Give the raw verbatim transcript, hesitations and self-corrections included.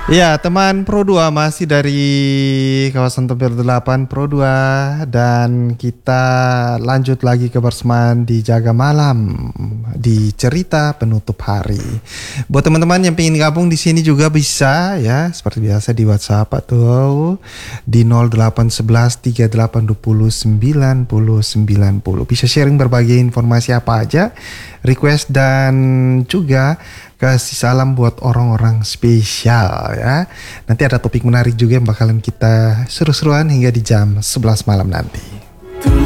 Ya, teman Pro dua masih dari kawasan Tebel delapan Pro dua dan kita lanjut lagi kebersamaan di Jaga Malam di cerita penutup hari. Buat teman-teman yang pengen gabung di sini juga bisa ya, seperti biasa di WhatsApp atau di nol delapan satu satu tiga delapan dua nol sembilan nol sembilan nol. Bisa sharing berbagai informasi apa aja, request dan juga kasih salam buat orang-orang spesial ya. Nanti ada topik menarik juga yang bakalan kita seru-seruan hingga di jam sebelas malam nanti.